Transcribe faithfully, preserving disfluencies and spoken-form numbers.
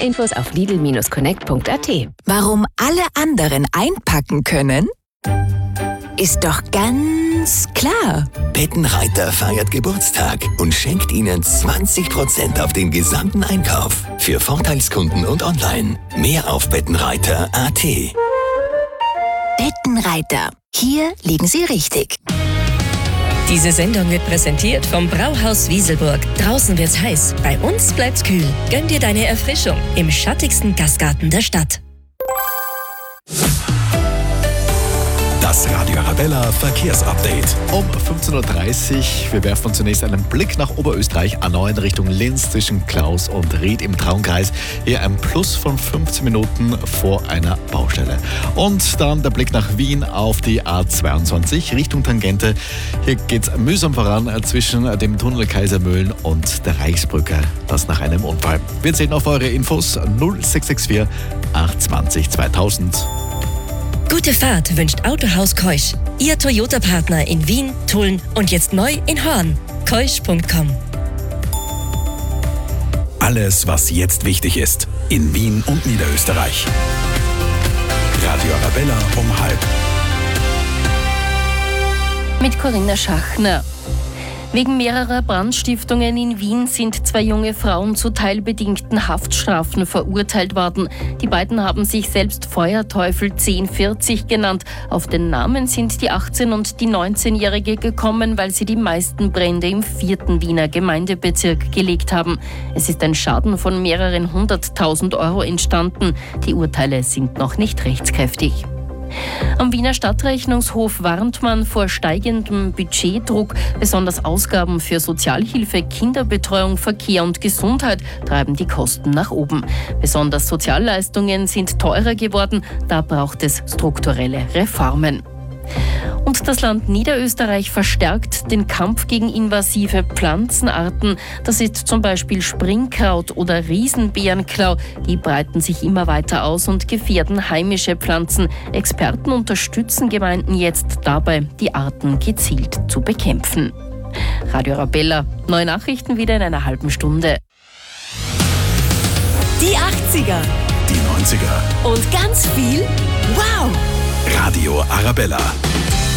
Infos auf lidl Bindestrich connect Punkt a t. Warum alle anderen einpacken können? Ist doch ganz klar. Bettenreiter feiert Geburtstag und schenkt Ihnen zwanzig Prozent auf den gesamten Einkauf. Für Vorteilskunden und online. Mehr auf bettenreiter Punkt a t. Bettenreiter. Hier liegen Sie richtig. Diese Sendung wird präsentiert vom Brauhaus Wieselburg. Draußen wird's heiß, bei uns bleibt's kühl. Gönn dir deine Erfrischung im schattigsten Gastgarten der Stadt. Das Radio Arabella Verkehrsupdate. Um fünfzehn Uhr dreißig. Wir werfen zunächst einen Blick nach Oberösterreich, A neun Richtung Linz zwischen Klaus und Ried im Traunkreis. Hier ein Plus von fünfzehn Minuten vor einer Baustelle. Und dann der Blick nach Wien auf die A zweiundzwanzig Richtung Tangente. Hier geht's mühsam voran zwischen dem Tunnel Kaisermühlen und der Reichsbrücke. Das nach einem Unfall. Wir sehen auf eure Infos null sechs sechs vier acht zwei null zweitausend. Gute Fahrt wünscht Autohaus Keusch. Ihr Toyota-Partner in Wien, Tulln und jetzt neu in Horn. keusch Punkt com. Alles, was jetzt wichtig ist. In Wien und Niederösterreich. Radio Arabella um halb. Mit Corinna Schachner. Wegen mehrerer Brandstiftungen in Wien sind zwei junge Frauen zu teilbedingten Haftstrafen verurteilt worden. Die beiden haben sich selbst Feuerteufel zehn vierzig genannt. Auf den Namen sind die achtzehn- und die neunzehnjährige gekommen, weil sie die meisten Brände im vierten Wiener Gemeindebezirk gelegt haben. Es ist ein Schaden von mehreren hunderttausend Euro entstanden. Die Urteile sind noch nicht rechtskräftig. Am Wiener Stadtrechnungshof warnt man vor steigendem Budgetdruck. Besonders Ausgaben für Sozialhilfe, Kinderbetreuung, Verkehr und Gesundheit treiben die Kosten nach oben. Besonders Sozialleistungen sind teurer geworden. Da braucht es strukturelle Reformen. Und das Land Niederösterreich verstärkt den Kampf gegen invasive Pflanzenarten. Das ist zum Beispiel Springkraut oder Riesenbeerenklau. Die breiten sich immer weiter aus und gefährden heimische Pflanzen. Experten unterstützen Gemeinden jetzt dabei, die Arten gezielt zu bekämpfen. Radio Arabella, neue Nachrichten wieder in einer halben Stunde. Die achtziger. Die neunziger. Und ganz viel Wow! Radio Arabella.